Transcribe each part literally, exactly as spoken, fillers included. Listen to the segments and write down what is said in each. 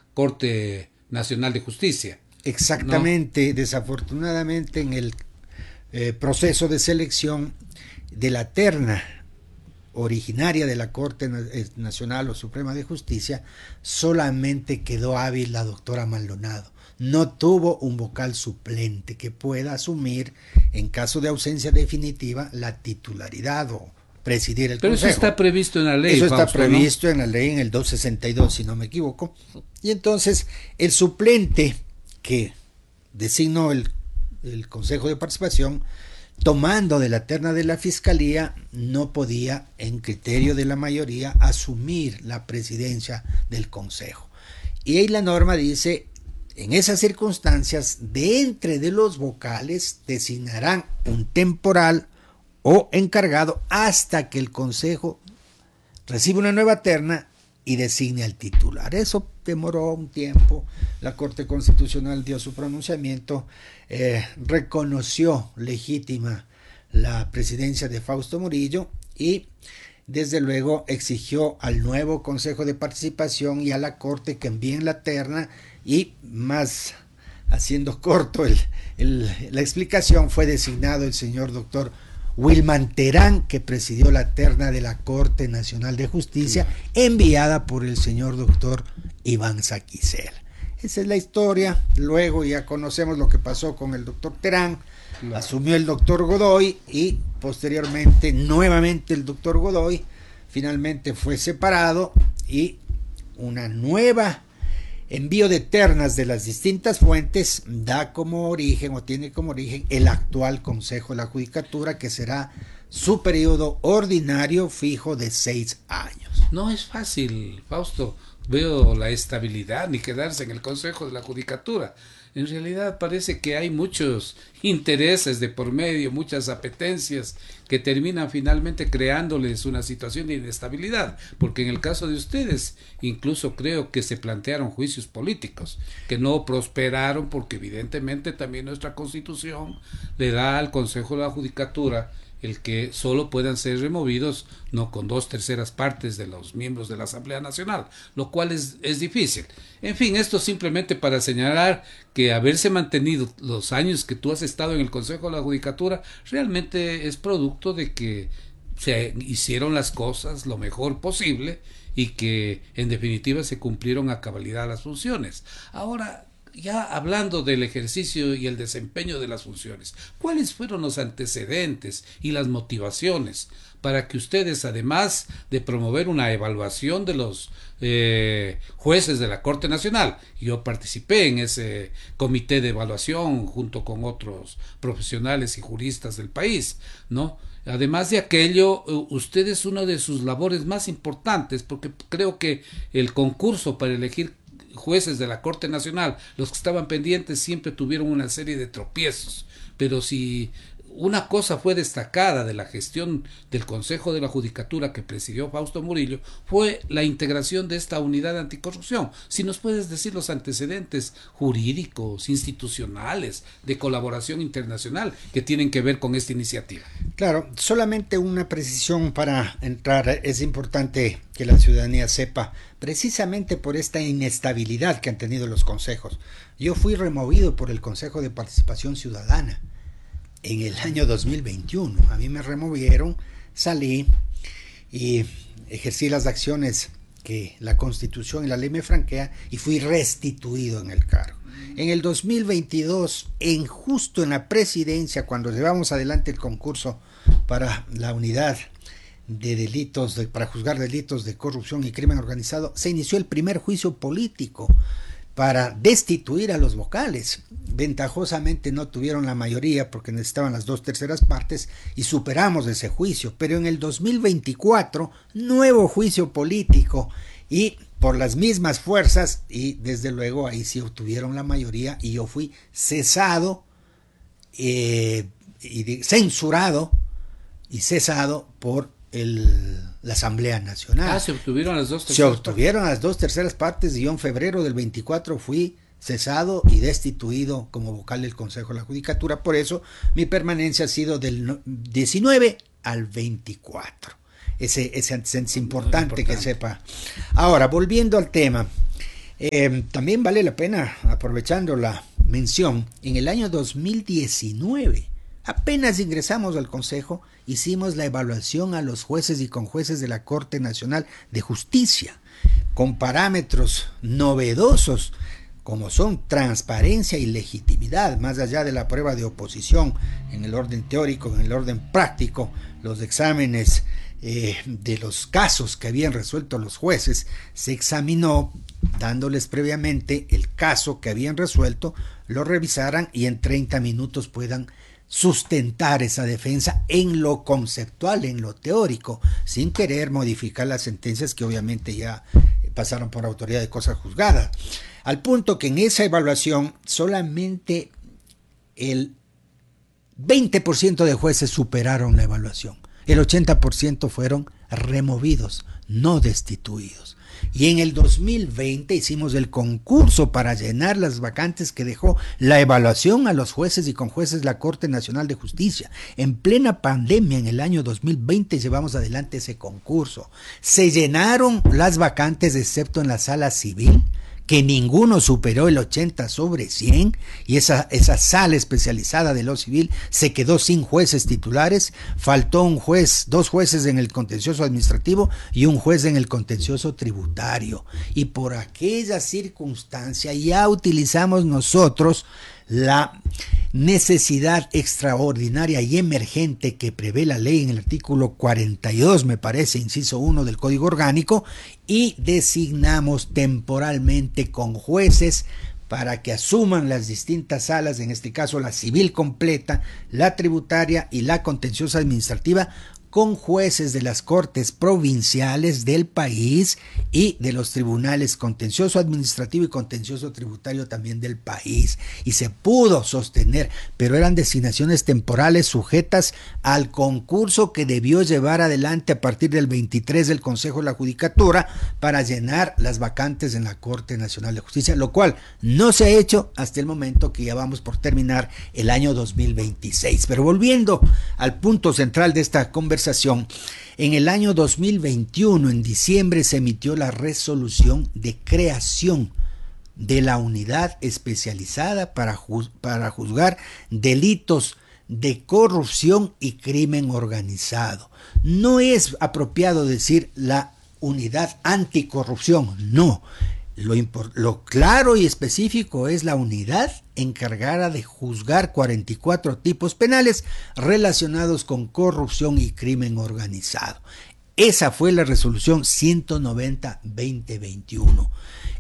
Corte Nacional de Justicia. Exactamente, ¿no? Desafortunadamente en el eh, proceso de selección de la terna originaria de la Corte Nacional o Suprema de Justicia, solamente quedó hábil la doctora Maldonado. No tuvo un vocal suplente que pueda asumir, en caso de ausencia definitiva, la titularidad o presidir el Pero Consejo. eso está previsto en la ley. Eso está Fausto, previsto, ¿no? en la ley, en el doscientos sesenta y dos, si no me equivoco. Y entonces, el suplente que designó el, el Consejo de Participación, tomando de la terna de la Fiscalía, no podía, en criterio de la mayoría, asumir la presidencia del Consejo. Y ahí la norma dice, en esas circunstancias, de entre de los vocales designarán un temporal o encargado hasta que el Consejo reciba una nueva terna y designe al titular. Eso demoró un tiempo. La Corte Constitucional dio su pronunciamiento, eh, reconoció legítima la presidencia de Fausto Murillo y desde luego exigió al nuevo Consejo de Participación y a la Corte que envíen la terna, y más haciendo corto el, el, la explicación, fue designado el señor doctor Wilman Terán, que presidió la terna de la Corte Nacional de Justicia, enviada por el señor doctor Iván Saquicela. Esa es la historia. Luego ya conocemos lo que pasó con el doctor Terán. Claro. Asumió el doctor Godoy y posteriormente nuevamente el doctor Godoy finalmente fue separado y una nueva envío de ternas de las distintas fuentes da como origen o tiene como origen el actual Consejo de la Judicatura, que será su periodo ordinario fijo de seis años. No es fácil, Fausto, veo la estabilidad ni quedarse en el Consejo de la Judicatura. En realidad parece que hay muchos intereses de por medio, muchas apetencias que terminan finalmente creándoles una situación de inestabilidad, porque en el caso de ustedes incluso creo que se plantearon juicios políticos que no prosperaron, porque evidentemente también nuestra Constitución le da al Consejo de la Judicatura el que solo puedan ser removidos no con dos terceras partes de los miembros de la Asamblea Nacional, lo cual es, es difícil. En fin, esto simplemente para señalar que haberse mantenido los años que tú has estado en el Consejo de la Judicatura realmente es producto de que se hicieron las cosas lo mejor posible y que en definitiva se cumplieron a cabalidad las funciones. Ahora, ya hablando del ejercicio y el desempeño de las funciones, ¿cuáles fueron los antecedentes y las motivaciones para que ustedes, además de promover una evaluación de los eh, jueces de la Corte Nacional, yo participé en ese comité de evaluación junto con otros profesionales y juristas del país, ¿no? Además de aquello, ustedes, una de sus labores más importantes, porque creo que el concurso para elegir jueces de la Corte Nacional, los que estaban pendientes siempre tuvieron una serie de tropiezos, pero si una cosa fue destacada de la gestión del Consejo de la Judicatura que presidió Fausto Murillo, fue la integración de esta unidad anticorrupción. Si nos puedes decir los antecedentes jurídicos, institucionales, de colaboración internacional que tienen que ver con esta iniciativa. Claro, solamente una precisión para entrar. Es importante que la ciudadanía sepa, precisamente por esta inestabilidad que han tenido los consejos. Yo fui removido por el Consejo de Participación Ciudadana en el año dos mil veintiuno. A mí me removieron, salí y ejercí las acciones que la Constitución y la ley me franquea y fui restituido en el cargo. En el dos mil veintidós, en justo en la presidencia, cuando llevamos adelante el concurso para la unidad de delitos, de, para juzgar delitos de corrupción y crimen organizado, se inició el primer juicio político para destituir a los vocales. Ventajosamente no tuvieron la mayoría porque necesitaban las dos terceras partes y superamos ese juicio, pero en el dos mil veinticuatro, nuevo juicio político y por las mismas fuerzas, y desde luego ahí sí obtuvieron la mayoría y yo fui cesado eh, y censurado y cesado por el, la Asamblea Nacional. Ah, se obtuvieron las dos terceras Se obtuvieron partes. las dos terceras partes y yo en febrero del veinticuatro fui cesado y destituido como vocal del Consejo de la Judicatura. Por eso mi permanencia ha sido del diecinueve al veinticuatro. Ese, ese antecedente es importante, importante que sepa. Ahora, volviendo al tema, Eh, también vale la pena, aprovechando la mención, en el año dos mil diecinueve, apenas ingresamos al Consejo, hicimos la evaluación a los jueces y conjueces de la Corte Nacional de Justicia, con parámetros novedosos, como son transparencia y legitimidad, más allá de la prueba de oposición en el orden teórico, en el orden práctico, los exámenes eh, de los casos que habían resuelto los jueces, se examinó dándoles previamente el caso que habían resuelto, lo revisaran y en treinta minutos puedan sustentar esa defensa en lo conceptual, en lo teórico, sin querer modificar las sentencias que obviamente ya pasaron por autoridad de cosa juzgada. Al punto que en esa evaluación solamente el veinte por ciento de jueces superaron la evaluación. El ochenta por ciento fueron removidos, no destituidos. Y en el dos mil veinte hicimos el concurso para llenar las vacantes que dejó la evaluación a los jueces y conjueces de la Corte Nacional de Justicia. En plena pandemia, en el año dos mil veinte, llevamos adelante ese concurso. Se llenaron las vacantes, excepto en la sala civil, que ninguno superó el ochenta sobre cien, y esa, esa sala especializada de lo civil se quedó sin jueces titulares. Faltó un juez, dos jueces en el contencioso administrativo y un juez en el contencioso tributario. Y por aquella circunstancia ya utilizamos nosotros la necesidad extraordinaria y emergente que prevé la ley en el artículo cuarenta y dos, me parece, inciso uno del Código Orgánico, y designamos temporalmente con jueces para que asuman las distintas salas, en este caso la civil completa, la tributaria y la contenciosa administrativa, con jueces de las cortes provinciales del país y de los tribunales contencioso administrativo y contencioso tributario también del país. Y se pudo sostener, pero eran designaciones temporales sujetas al concurso que debió llevar adelante a partir del veintitrés del Consejo de la Judicatura para llenar las vacantes en la Corte Nacional de Justicia, lo cual no se ha hecho hasta el momento que ya vamos por terminar el año dos mil veintiséis. Pero volviendo al punto central de esta conversación, en el año dos mil veintiuno, en diciembre, se emitió la resolución de creación de la unidad especializada para, juz- para juzgar delitos de corrupción y crimen organizado. No es apropiado decir la unidad anticorrupción, no. Lo, impor- lo claro y específico es la unidad encargada de juzgar cuarenta y cuatro tipos penales relacionados con corrupción y crimen organizado. Esa fue la resolución ciento noventa guión veinte veintiuno.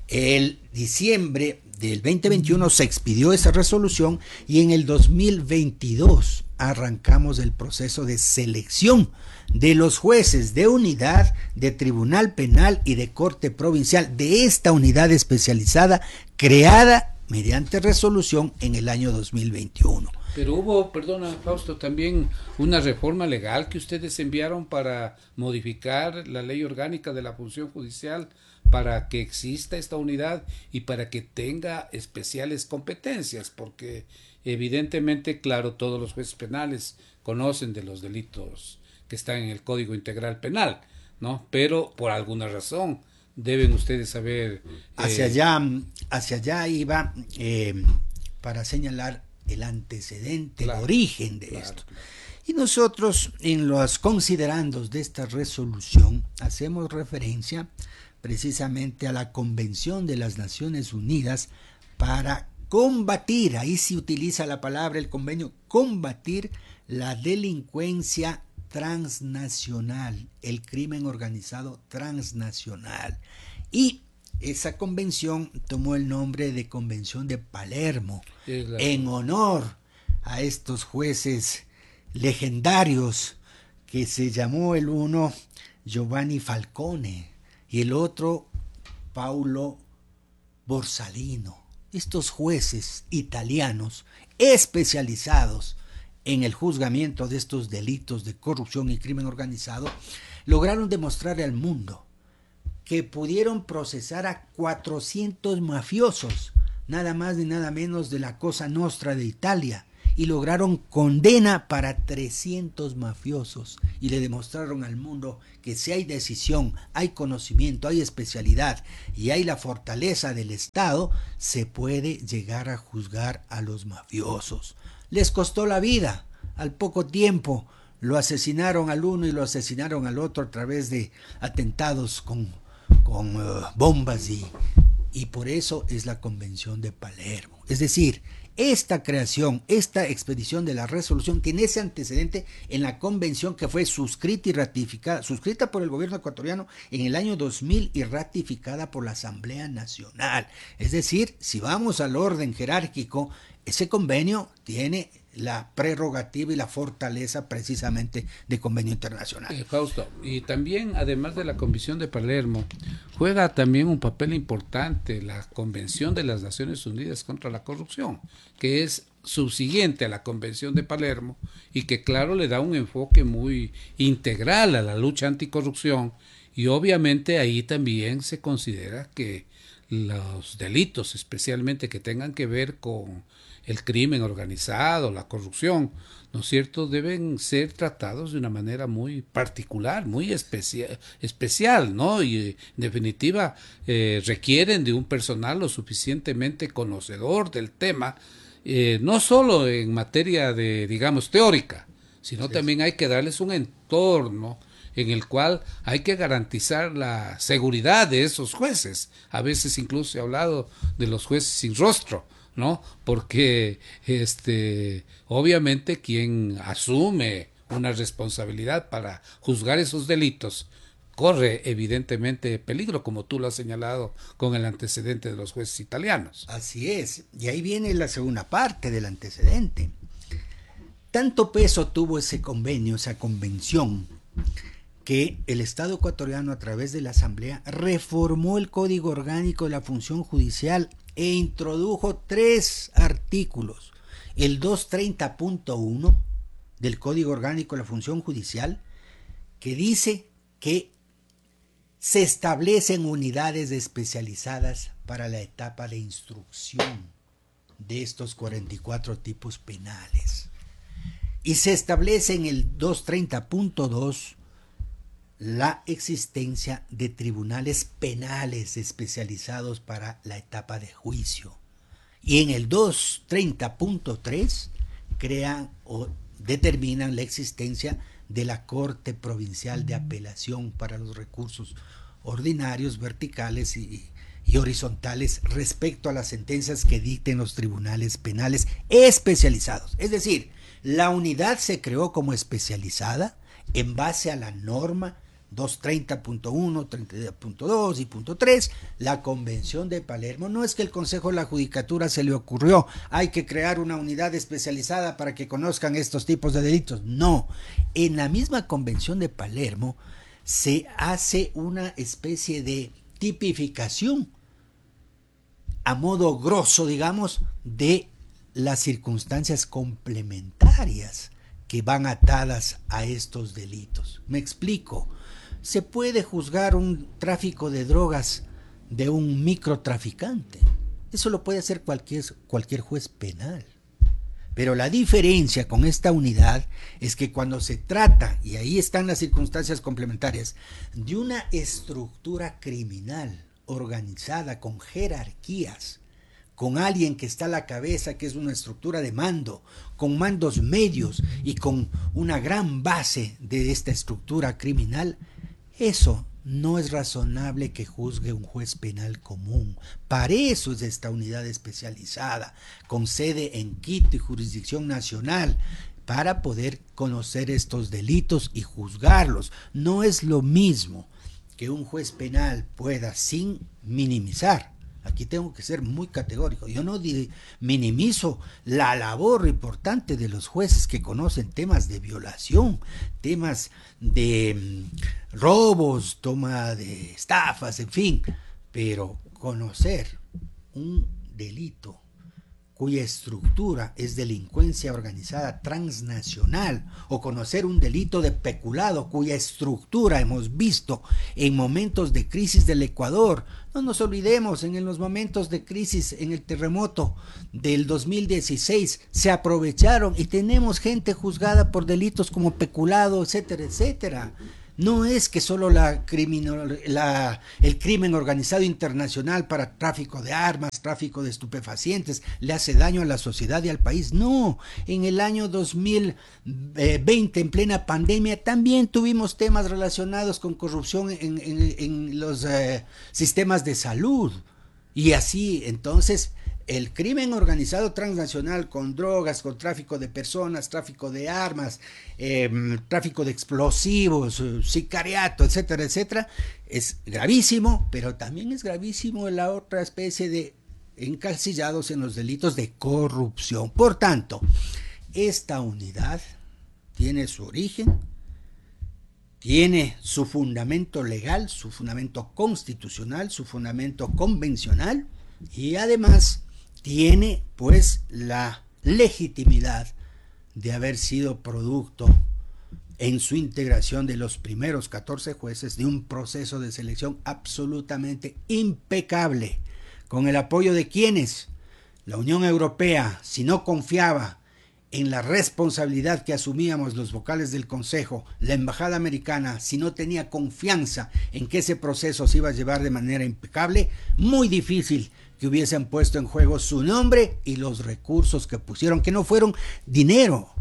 El diciembre del veinte veintiuno se expidió esa resolución y en el dos mil veintidós arrancamos el proceso de selección de los jueces de unidad, de tribunal penal y de corte provincial de esta unidad especializada creada mediante resolución en el año dos mil veintiuno. Pero hubo, perdona Fausto, también una reforma legal que ustedes enviaron para modificar la ley orgánica de la función judicial para que exista esta unidad y para que tenga especiales competencias, porque evidentemente, claro, todos los jueces penales conocen de los delitos que están en el Código Integral Penal, ¿no? Pero por alguna razón deben ustedes saber... Eh, hacia allá, hacia allá iba eh, para señalar el antecedente, claro, el origen de claro, esto. Claro. Y nosotros, en los considerandos de esta resolución, hacemos referencia precisamente a la Convención de las Naciones Unidas para combatir, ahí se utiliza la palabra, el convenio, combatir la delincuencia transnacional, el crimen organizado transnacional. Y esa convención tomó el nombre de Convención de Palermo, en honor a estos jueces legendarios, que se llamó el uno Giovanni Falcone y el otro Paulo Borsalino. Estos jueces italianos especializados en el juzgamiento de estos delitos de corrupción y crimen organizado lograron demostrarle al mundo que pudieron procesar a cuatrocientos mafiosos, nada más ni nada menos de la Cosa Nostra de Italia, y lograron condena para trescientos mafiosos y le demostraron al mundo que si hay decisión, hay conocimiento, hay especialidad y hay la fortaleza del Estado, se puede llegar a juzgar a los mafiosos. Les costó la vida, al poco tiempo lo asesinaron al uno y lo asesinaron al otro a través de atentados con, con uh, bombas y, y por eso es la Convención de Palermo. Es decir, esta creación, esta expedición de la resolución tiene ese antecedente en la convención que fue suscrita y ratificada, suscrita por el gobierno ecuatoriano en el año dos mil y ratificada por la Asamblea Nacional. Es decir, si vamos al orden jerárquico, ese convenio tiene la prerrogativa y la fortaleza precisamente de convenio internacional. Eh, Fausto, y también además de la Convención de Palermo, juega también un papel importante la Convención de las Naciones Unidas contra la Corrupción, que es subsiguiente a la Convención de Palermo y que claro le da un enfoque muy integral a la lucha anticorrupción y obviamente ahí también se considera que los delitos especialmente que tengan que ver con el crimen organizado, la corrupción, ¿no es cierto?, deben ser tratados de una manera muy particular, muy especial, especial, ¿no? Y en definitiva eh, requieren de un personal lo suficientemente conocedor del tema, eh, no solo en materia de, digamos, teórica, sino sí, también hay que darles un entorno en el cual hay que garantizar la seguridad de esos jueces. A veces incluso he hablado de los jueces sin rostro, ¿no? Porque este obviamente quien asume una responsabilidad para juzgar esos delitos corre evidentemente peligro, como tú lo has señalado con el antecedente de los jueces italianos. Así es, y ahí viene la segunda parte del antecedente. Tanto peso tuvo ese convenio, esa convención, que el Estado ecuatoriano a través de la Asamblea reformó el Código Orgánico de la Función Judicial e introdujo tres artículos. El doscientos treinta punto uno del Código Orgánico de la Función Judicial, que dice que se establecen unidades especializadas para la etapa de instrucción de estos cuarenta y cuatro tipos penales. Y se establece en el doscientos treinta punto dos la existencia de tribunales penales especializados para la etapa de juicio. Y en el doscientos treinta punto tres crean o determinan la existencia de la Corte Provincial de Apelación para los recursos ordinarios, verticales y, y horizontales respecto a las sentencias que dicten los tribunales penales especializados. Es decir, la unidad se creó como especializada en base a la norma doscientos treinta punto uno, treinta punto dos y punto tres, la Convención de Palermo. No es que el Consejo de la Judicatura se le ocurrió, hay que crear una unidad especializada para que conozcan estos tipos de delitos. No, en la misma Convención de Palermo se hace una especie de tipificación a modo grosso, digamos, de las circunstancias complementarias que van atadas a estos delitos. Me explico. Se puede juzgar un tráfico de drogas de un microtraficante. Eso lo puede hacer cualquier, cualquier juez penal. Pero la diferencia con esta unidad es que cuando se trata, y ahí están las circunstancias complementarias, de una estructura criminal organizada con jerarquías, con alguien que está a la cabeza, que es una estructura de mando, con mandos medios y con una gran base de esta estructura criminal, eso no es razonable que juzgue un juez penal común. Para eso es esta unidad especializada, con sede en Quito y jurisdicción nacional, para poder conocer estos delitos y juzgarlos. No es lo mismo que un juez penal pueda, sin minimizar, aquí tengo que ser muy categórico, yo no minimizo la labor importante de los jueces que conocen temas de violación, temas de robos, toma de estafas, en fin, pero conocer un delito cuya estructura es delincuencia organizada transnacional, o conocer un delito de peculado cuya estructura hemos visto en momentos de crisis del Ecuador. No nos olvidemos, en los momentos de crisis, en el terremoto del dos mil dieciséis, se aprovecharon y tenemos gente juzgada por delitos como peculado, etcétera, etcétera. No es que solo la criminal, la, el crimen organizado internacional para tráfico de armas, tráfico de estupefacientes, le hace daño a la sociedad y al país. No, en el año dos mil veinte, en plena pandemia, también tuvimos temas relacionados con corrupción en, en, en los eh, sistemas de salud. Y así, entonces, el crimen organizado transnacional con drogas, con tráfico de personas, tráfico de armas, eh, tráfico de explosivos, sicariato, etcétera, etcétera, es gravísimo, pero también es gravísimo la otra especie de encasillados en los delitos de corrupción. Por tanto, esta unidad tiene su origen, tiene su fundamento legal, su fundamento constitucional, su fundamento convencional, y además tiene pues la legitimidad de haber sido producto en su integración de los primeros catorce jueces de un proceso de selección absolutamente impecable, con el apoyo de quienes la Unión Europea, si no confiaba en la responsabilidad que asumíamos los vocales del Consejo, la Embajada Americana, si no tenía confianza en que ese proceso se iba a llevar de manera impecable, muy difícil que hubiesen puesto en juego su nombre y los recursos que pusieron, que no fueron dinero.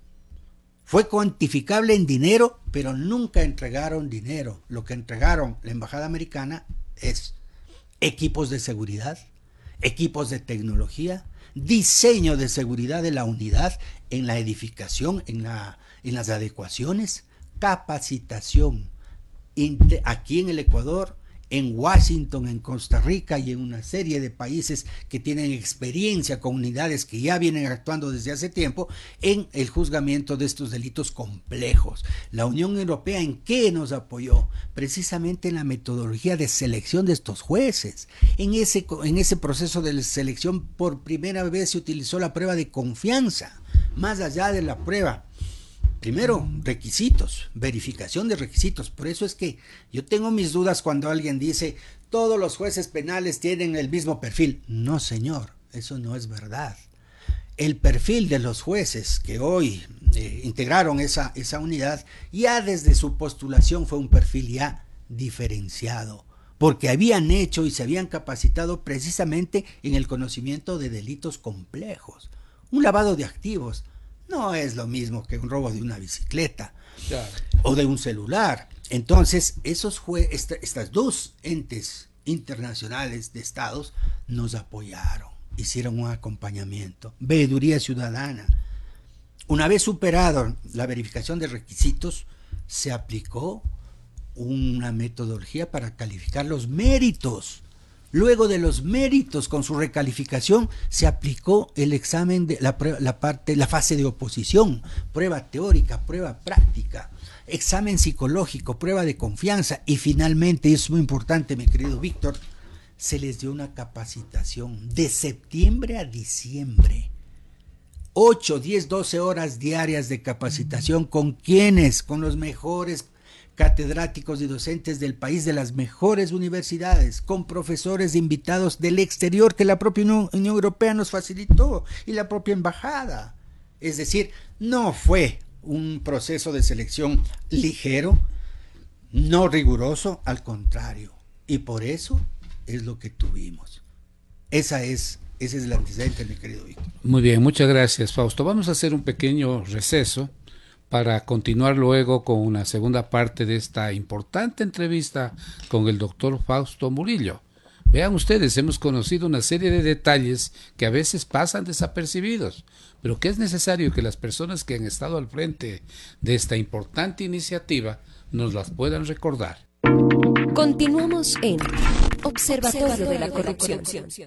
Fue cuantificable en dinero, pero nunca entregaron dinero. Lo que entregaron la Embajada Americana es equipos de seguridad, equipos de tecnología, diseño de seguridad de la unidad en la edificación, en, la, en las adecuaciones, capacitación. Aquí en el Ecuador, en Washington, en Costa Rica y en una serie de países que tienen experiencia con unidades que ya vienen actuando desde hace tiempo en el juzgamiento de estos delitos complejos. La Unión Europea, ¿en qué nos apoyó? Precisamente en la metodología de selección de estos jueces. En ese, en ese proceso de selección por primera vez se utilizó la prueba de confianza, más allá de la prueba. Primero, requisitos, verificación de requisitos. Por eso es que yo tengo mis dudas cuando alguien dice todos los jueces penales tienen el mismo perfil. No, señor, eso no es verdad. El perfil de los jueces que hoy eh, integraron esa, esa unidad, ya desde su postulación fue un perfil ya diferenciado, porque habían hecho y se habían capacitado precisamente en el conocimiento de delitos complejos. Un lavado de activos no es lo mismo que un robo de una bicicleta, claro, o de un celular. Entonces, esos jue- esta, estas dos entes internacionales de estados nos apoyaron, hicieron un acompañamiento, veeduría ciudadana. Una vez superado la verificación de requisitos, se aplicó una metodología para calificar los méritos. Luego de los méritos, con su recalificación, se aplicó el examen de la, prueba, la parte, la fase de oposición, prueba teórica, prueba práctica, examen psicológico, prueba de confianza, y finalmente, y es muy importante, mi querido Víctor, se les dio una capacitación de septiembre a diciembre. ocho, diez, doce horas diarias de capacitación. ¿Con quiénes? Con los mejores catedráticos y docentes del país, de las mejores universidades, con profesores invitados del exterior que la propia Unión, Unión Europea nos facilitó, y la propia embajada. Es decir, no fue un proceso de selección ligero, no riguroso, al contrario, y por eso es lo que tuvimos. Esa es, ese es el antecedente, mi querido Víctor. Muy bien, muchas gracias, Fausto. Vamos a hacer un pequeño receso para continuar luego con una segunda parte de esta importante entrevista con el doctor Fausto Murillo. Vean ustedes, hemos conocido una serie de detalles que a veces pasan desapercibidos, pero que es necesario que las personas que han estado al frente de esta importante iniciativa nos las puedan recordar. Continuamos en Observatorio de la Corrupción.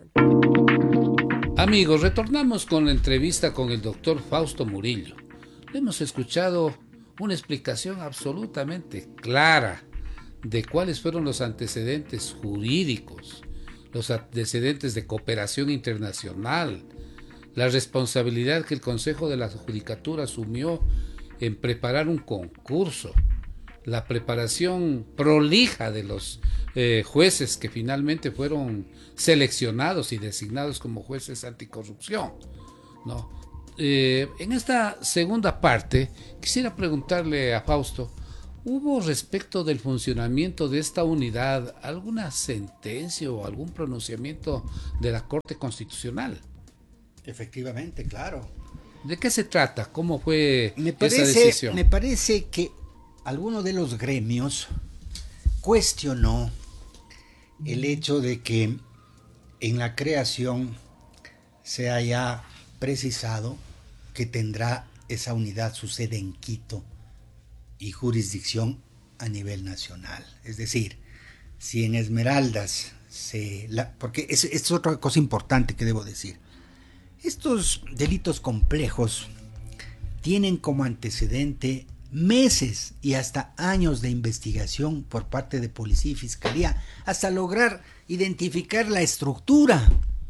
Amigos, retornamos con la entrevista con el doctor Fausto Murillo. Hemos escuchado una explicación absolutamente clara de cuáles fueron los antecedentes jurídicos, los antecedentes de cooperación internacional, la responsabilidad que el Consejo de la Judicatura asumió en preparar un concurso, la preparación prolija de los eh, jueces que finalmente fueron seleccionados y designados como jueces anticorrupción, ¿no? Eh, en esta segunda parte quisiera preguntarle a Fausto, ¿hubo respecto del funcionamiento de esta unidad alguna sentencia o algún pronunciamiento de la Corte Constitucional? Efectivamente, claro. ¿De qué se trata? ¿Cómo fue me esa parece, decisión? Me parece que alguno de los gremios cuestionó el hecho de que en la creación se haya precisado que tendrá esa unidad su sede en Quito y jurisdicción a nivel nacional. Es decir, si en Esmeraldas se... La, porque es, es otra cosa importante que debo decir. Estos delitos complejos tienen como antecedente meses y hasta años de investigación por parte de policía y fiscalía hasta lograr identificar la estructura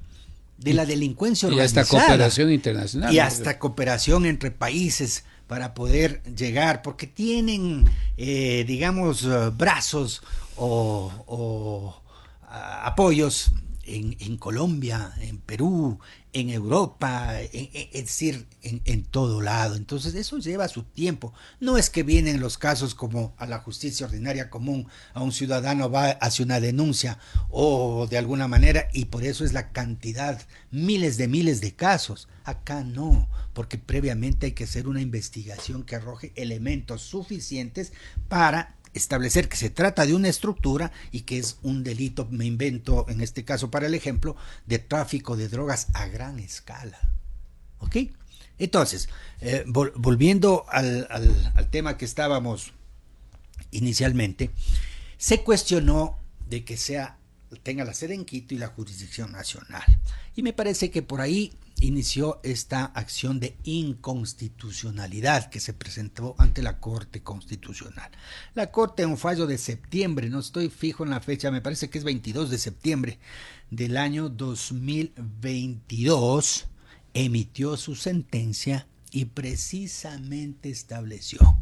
de la delincuencia organizada. Y hasta cooperación internacional. Y hasta cooperación entre países para poder llegar, porque tienen, eh, digamos, uh, brazos o, o uh, apoyos en, en Colombia, en Perú, en Europa, en, en, es decir, en, en todo lado. Entonces eso lleva su tiempo. No es que vienen los casos como a la justicia ordinaria común, a un ciudadano va hacia una denuncia o de alguna manera, y por eso es la cantidad, miles de miles de casos. Acá no, porque previamente hay que hacer una investigación que arroje elementos suficientes para establecer que se trata de una estructura y que es un delito, me invento en este caso para el ejemplo, de tráfico de drogas a gran escala. ¿Ok? Entonces, eh, vol volviendo al, al, al tema que estábamos inicialmente, se cuestionó de que sea, tenga la sede en Quito y la jurisdicción nacional. Y me parece que por ahí inició esta acción de inconstitucionalidad que se presentó ante la Corte Constitucional. La Corte, en un fallo de septiembre, no estoy fijo en la fecha, me parece que es veintidós de septiembre del año dos mil veintidós, emitió su sentencia y precisamente estableció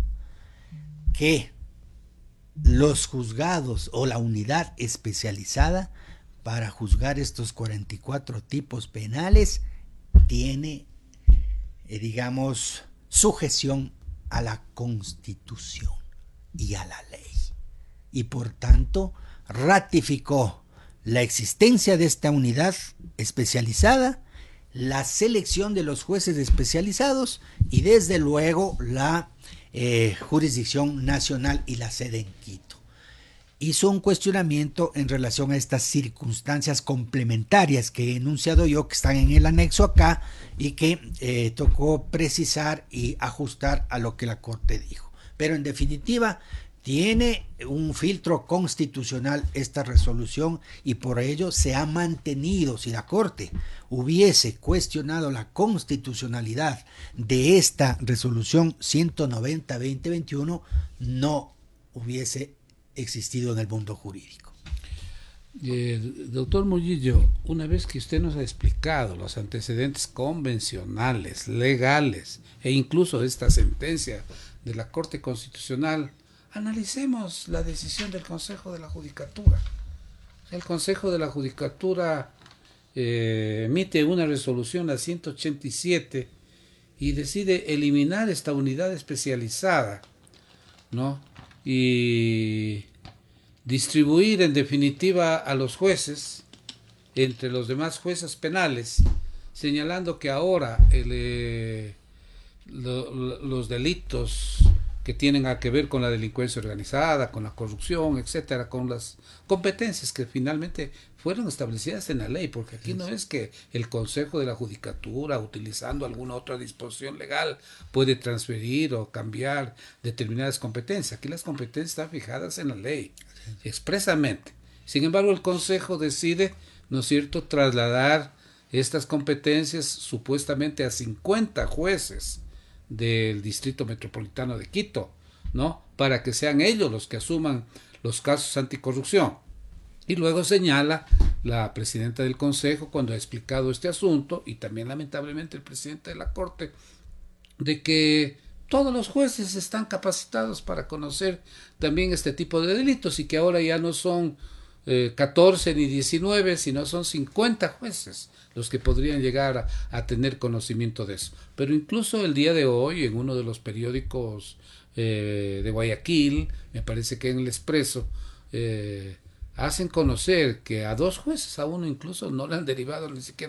que los juzgados o la unidad especializada para juzgar estos cuarenta y cuatro tipos penales tiene, eh, digamos, sujeción a la Constitución y a la ley. Y por tanto, ratificó la existencia de esta unidad especializada, la selección de los jueces especializados y desde luego la eh, jurisdicción nacional y la sede en Quito. Hizo un cuestionamiento en relación a estas circunstancias complementarias que he enunciado yo, que están en el anexo acá y que eh, tocó precisar y ajustar a lo que la Corte dijo. Pero en definitiva, tiene un filtro constitucional esta resolución y por ello se ha mantenido. Si la Corte hubiese cuestionado la constitucionalidad de esta resolución ciento noventa barra veinte veintiuno, no hubiese existido en el mundo jurídico. Eh, doctor Murillo, una vez que usted nos ha explicado los antecedentes convencionales, legales e incluso esta sentencia de la Corte Constitucional, analicemos la decisión del Consejo de la Judicatura. El Consejo de la Judicatura eh, emite una resolución, la ciento ochenta y siete, y decide eliminar esta unidad especializada, ¿no? Y distribuir en definitiva a los jueces entre los demás jueces penales, señalando que ahora el, eh, lo, lo, los delitos que tienen a que ver con la delincuencia organizada, con la corrupción, etcétera, con las competencias que finalmente fueron establecidas en la ley, porque aquí no es que el Consejo de la Judicatura, utilizando alguna otra disposición legal, puede transferir o cambiar determinadas competencias. Aquí las competencias están fijadas en la ley, expresamente. Sin embargo, el Consejo decide, ¿no es cierto?, trasladar estas competencias supuestamente a cincuenta jueces del Distrito Metropolitano de Quito, ¿no?, para que sean ellos los que asuman los casos anticorrupción. Y luego señala la presidenta del Consejo cuando ha explicado este asunto, y también lamentablemente el presidente de la Corte, de que todos los jueces están capacitados para conocer también este tipo de delitos y que ahora ya no son eh, catorce ni diecinueve, sino son cincuenta jueces los que podrían llegar a, a tener conocimiento de eso. Pero incluso el día de hoy, en uno de los periódicos eh, de Guayaquil, me parece que en el Expreso, eh, hacen conocer que a dos jueces, a uno incluso no le han derivado ni siquiera